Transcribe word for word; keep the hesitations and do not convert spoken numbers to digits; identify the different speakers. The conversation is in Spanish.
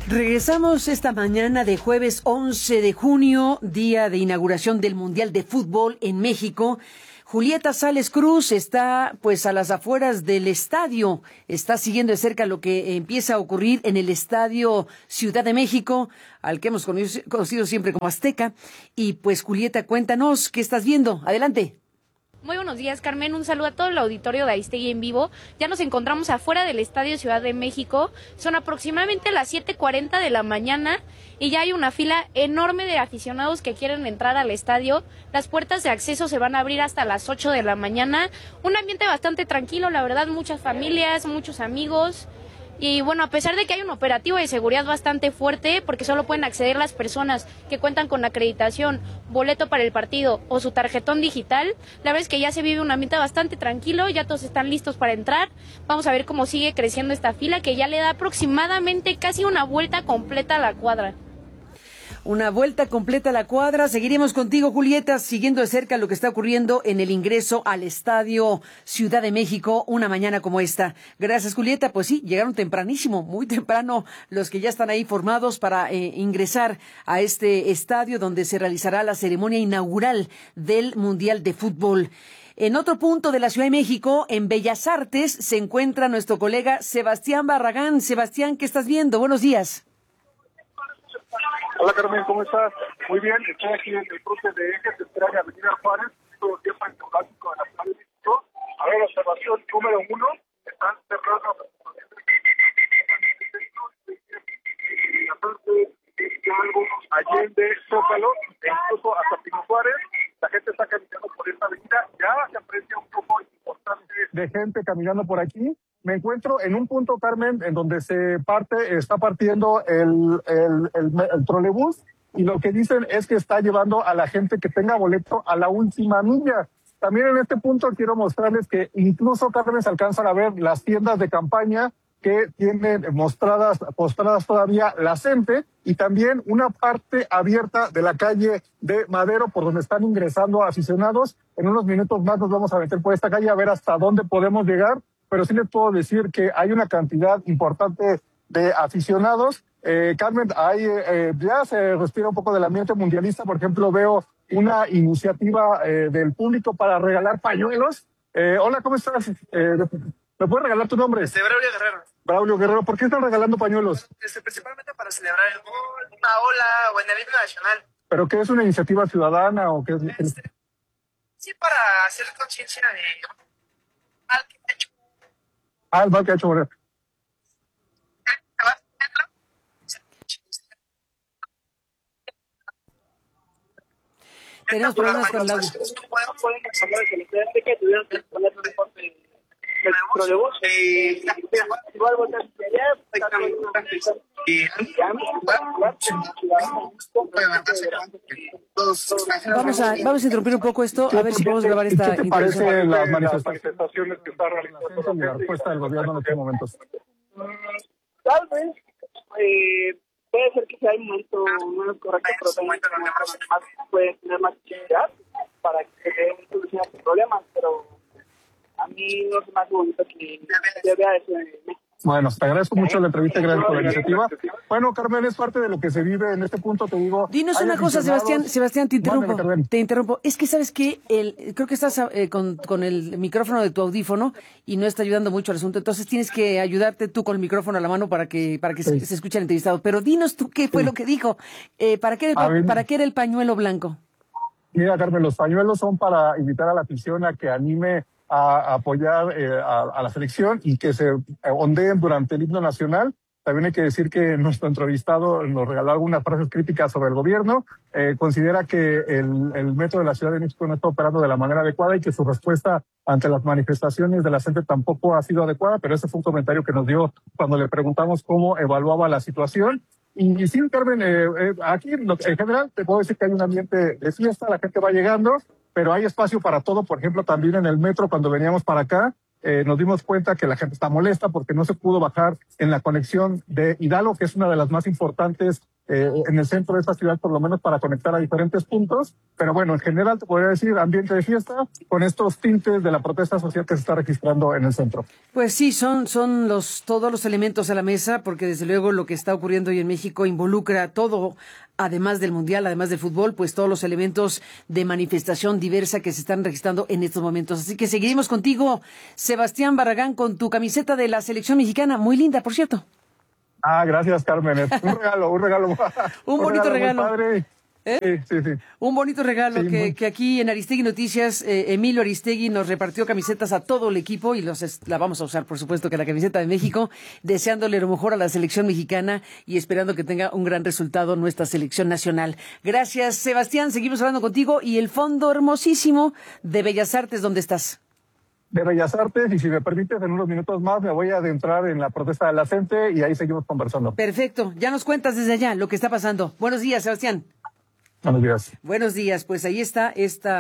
Speaker 1: Regresamos esta mañana de jueves once de junio, día de inauguración del Mundial de Fútbol en México. Julieta Sales Cruz está pues a las afueras del estadio, está siguiendo de cerca lo que empieza a ocurrir en el Estadio Ciudad de México, al que hemos conocido siempre como Azteca. Y pues Julieta, cuéntanos, ¿qué estás viendo? Adelante.
Speaker 2: Muy buenos días, Carmen. Un saludo a todo el auditorio de Aristegui en vivo. Ya nos encontramos afuera del Estadio Ciudad de México. Son aproximadamente las siete cuarenta de la mañana y ya hay una fila enorme de aficionados que quieren entrar al estadio. Las puertas de acceso se van a abrir hasta las ocho de la mañana. Un ambiente bastante tranquilo, la verdad, muchas familias, muchos amigos. Y bueno, a pesar de que hay un operativo de seguridad bastante fuerte, porque solo pueden acceder las personas que cuentan con acreditación, boleto para el partido o su tarjetón digital, la verdad es que ya se vive un ambiente bastante tranquilo, ya todos están listos para entrar. Vamos a ver cómo sigue creciendo esta fila, que ya le da aproximadamente casi una vuelta completa a la cuadra.
Speaker 1: Una vuelta completa a la cuadra. Seguiremos contigo, Julieta, siguiendo de cerca lo que está ocurriendo en el ingreso al Estadio Ciudad de México una mañana como esta. Gracias, Julieta. Pues sí, llegaron tempranísimo, muy temprano, los que ya están ahí formados para eh, ingresar a este estadio donde se realizará la ceremonia inaugural del Mundial de Fútbol. En otro punto de la Ciudad de México, en Bellas Artes, se encuentra nuestro colega Sebastián Barragán. Sebastián, ¿qué estás viendo? Buenos días.
Speaker 3: Hola Carmen, ¿cómo estás? Muy bien, estoy aquí en el cruce de ejes entre Avenida Juárez, todo el tiempo en el clásico de la Ciudad de México. A ver, observación número uno, están cerrados Allende, Zócalo, e incluso hasta Pino Suárez. La gente está caminando por esta avenida, ya se aprecia un poco importante de gente caminando por aquí. Me encuentro en un punto, Carmen, en donde se parte, está partiendo el, el, el, el trolebús, y lo que dicen es que está llevando a la gente que tenga boleto a la última milla. También en este punto quiero mostrarles que incluso, Carmen, se alcanzan a ver las tiendas de campaña que tienen mostradas, postradas todavía la gente, y también una parte abierta de la calle de Madero por donde están ingresando aficionados. En unos minutos más nos vamos a meter por esta calle a ver hasta dónde podemos llegar. Pero sí les puedo decir que hay una cantidad importante de aficionados. Eh, Carmen, hay, eh, ya se respira un poco del ambiente mundialista. Por ejemplo, veo una iniciativa eh, del público para regalar pañuelos. Eh, hola, ¿cómo estás? Eh, ¿Me puedes regalar tu nombre?
Speaker 4: Este, Braulio Guerrero.
Speaker 3: Braulio Guerrero, ¿por qué están regalando pañuelos?
Speaker 4: Este, principalmente para celebrar el gol, una ola o en el himno nacional.
Speaker 3: ¿Pero qué es una iniciativa ciudadana o qué es?
Speaker 4: Este, sí, para hacer conciencia de mal que ha hecho.
Speaker 3: Ah, el mal que ha hecho Moreno.
Speaker 1: Tenemos problemas con el audio. Vamos a, vamos a interrumpir un poco esto, a ver si podemos grabar esta.
Speaker 3: ¿Qué te parece las manifestaciones que está realizando la respuesta del gobierno en estos momentos?
Speaker 5: Tal vez eh, puede ser que sea el momento menos correcto, pero también más puede tener más actividad para que se den solución a estos problemas, pero a mí no es más bonito que se vea eso en México.
Speaker 3: Bueno, te agradezco mucho la entrevista y gracias por la iniciativa. Bueno, Carmen, es parte de lo que se vive en este punto, te digo.
Speaker 1: Dinos una cosa, Sebastián, Sebastián, te interrumpo, Mándame, te interrumpo. Es que sabes que el, creo que estás eh, con, con el micrófono de tu audífono y no está ayudando mucho al asunto, entonces tienes que ayudarte tú con el micrófono a la mano para que para que sí. se, se escuche el entrevistado. Pero dinos tú qué fue sí. lo que dijo, eh, ¿para qué, el, ¿para qué era el pañuelo blanco?
Speaker 3: Mira, Carmen, los pañuelos son para invitar a la afición a que anime a apoyar eh, a, a la selección y que se ondeen durante el himno nacional. También hay que decir que nuestro entrevistado nos regaló algunas frases críticas sobre el gobierno. Eh, considera que el, el metro de la Ciudad de México no está operando de la manera adecuada y que su respuesta ante las manifestaciones de la gente tampoco ha sido adecuada, pero ese fue un comentario que nos dio cuando le preguntamos cómo evaluaba la situación. Y, y sí, Carmen, eh, eh, aquí en general te puedo decir que hay un ambiente de fiesta, la gente va llegando, pero hay espacio para todo. Por ejemplo, también en el metro, cuando veníamos para acá, eh, nos dimos cuenta que la gente está molesta porque no se pudo bajar en la conexión de Hidalgo, que es una de las más importantes eh, en el centro de esta ciudad, por lo menos para conectar a diferentes puntos. Pero bueno, en general te podría decir ambiente de fiesta con estos tintes de la protesta social que se está registrando en el centro.
Speaker 1: Pues sí, son, son los, todos los elementos a la mesa, porque desde luego lo que está ocurriendo hoy en México involucra todo, además del mundial, además del fútbol, pues todos los elementos de manifestación diversa que se están registrando en estos momentos. Así que seguiremos contigo, Sebastián Barragán, con tu camiseta de la selección mexicana, muy linda, por cierto.
Speaker 3: Ah, gracias, Carmen. Es un regalo, un regalo.
Speaker 1: un, un bonito regalo.
Speaker 3: regalo. Padre.
Speaker 1: ¿Eh?
Speaker 3: Sí, sí, sí.
Speaker 1: Un bonito regalo
Speaker 3: sí,
Speaker 1: que,
Speaker 3: muy...
Speaker 1: que aquí en Aristegui Noticias, eh, Emilio Aristegui nos repartió camisetas a todo el equipo y los es, la vamos a usar, por supuesto, que la camiseta de México, deseándole lo mejor a la selección mexicana y esperando que tenga un gran resultado nuestra selección nacional. Gracias, Sebastián. Seguimos hablando contigo y el fondo hermosísimo de Bellas Artes, ¿dónde estás?
Speaker 3: De Bellas Artes, y si me permites, en unos minutos más me voy a adentrar en la protesta de la gente y ahí seguimos conversando.
Speaker 1: Perfecto, ya nos cuentas desde allá lo que está pasando. Buenos días, Sebastián.
Speaker 3: Buenos días.
Speaker 1: Buenos días, pues ahí está esta